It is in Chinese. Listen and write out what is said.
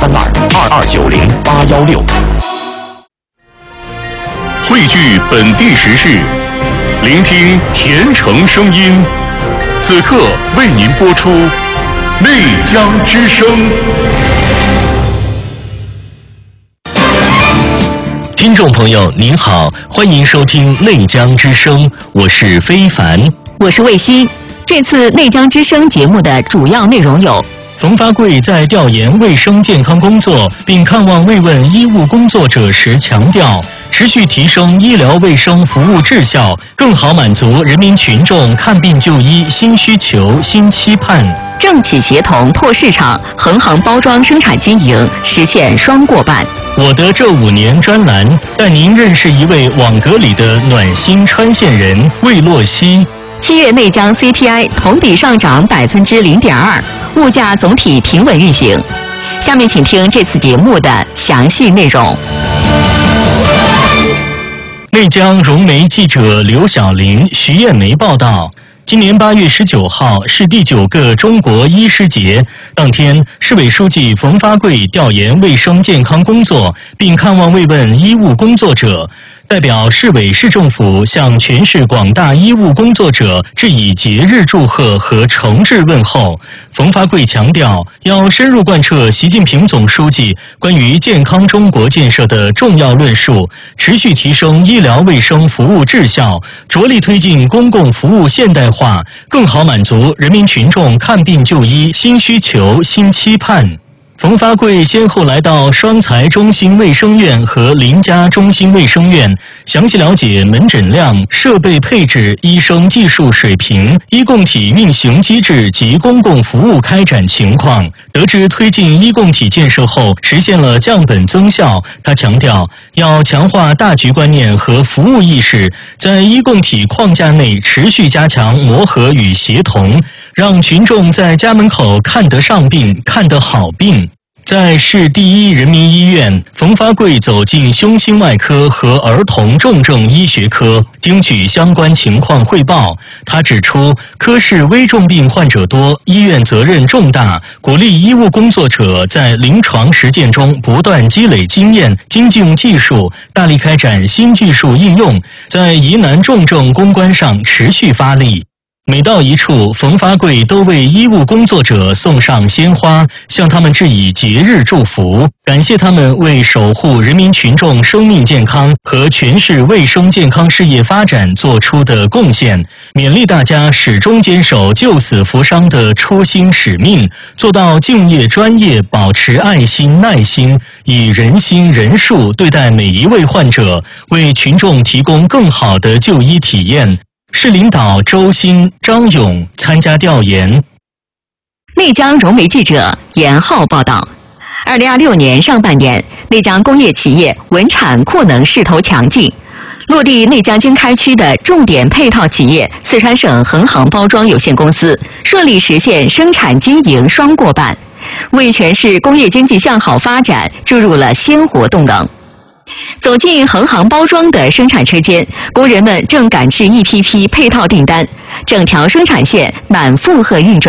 0232908816。 汇聚本地时事，聆听甜城声音。此刻为您播出《内江之声》。 听众朋友您好，欢迎收听《内江之声》，我是非凡， 我是魏希。这次《内江之声》节目的主要内容有： 冯发贵在调研卫生健康工作并看望慰问医务工作者时强调，持续提升医疗卫生服务质效，更好满足人民群众看病就医新需求、新期盼。 政企协同拓市场，横行包装生产经营，实现双过半。 我的这5年专栏带您认识一位网格里的暖心川县人魏洛西。 7月内江 CPI 同比上涨0.2%，物价总体平稳运行。下面请听这次节目的详细内容。 内江融媒记者刘晓玲、徐艳梅报道。今年8月19号是第9个中国医师节，当天，市委书记冯发贵调研卫生健康工作，并看望慰问医务工作者。代表市委市政府向全市广大医务工作者致以节日祝贺和诚挚问候。冯发贵强调，要深入贯彻习近平总书记关于健康中国建设的重要论述，持续提升医疗卫生服务质效，着力推进公共服务现代化，更好满足人民群众看病就医新需求、新期盼。冯发贵先后来到双财中心卫生院和林家中心卫生院，详细了解门诊量、设备配置、医生技术水平、医共体运行机制及公共服务开展情况。得知推进医共体建设后实现了降本增效，他强调要强化大局观念和服务意识，在医共体框架内持续加强磨合与协同，让群众在家门口看得上病、看得好病。在市第1人民医院，冯发贵走进胸心外科和儿童重症医学科，听取相关情况汇报。他指出，科室危重病患者多，医院责任重大，鼓励医务工作者在临床实践中不断积累经验、精进技术，大力开展新技术应用，在疑难重症攻关上持续发力。每到一处，冯发贵都为医务工作者送上鲜花，向他们致以节日祝福，感谢他们为守护人民群众生命健康和全市卫生健康事业发展做出的贡献，勉励大家始终坚守救死扶伤的初心使命，做到敬业专业，保持爱心耐心，以人心人术对待每一位患者，为群众提供更好的就医体验。市领导周鑫、张勇参加调研。 内江融媒记者严浩报道：2026年上半年，内江工业企业稳产扩能势头强劲。落地内江经开区的重点配套企业四川省恒航包装有限公司顺利实现生产经营双过半，为全市工业经济向好发展注入了鲜活动能。走进恒航包装的生产车间，工人们正赶制一批批配套订单，整条生产线满负荷运转。